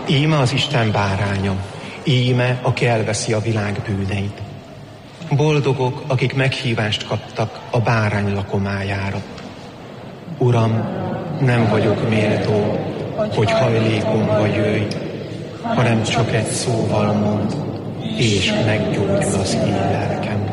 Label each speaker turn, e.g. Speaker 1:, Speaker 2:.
Speaker 1: Íme az Isten báránya, íme, aki elveszi a világ bűneit. Boldogok, akik meghívást kaptak a bárány lakomájára. Uram, nem vagyok méltó, hogy hajlékomba jöjj, hanem csak egy szóval mondd, és meggyógyul az én lelkem.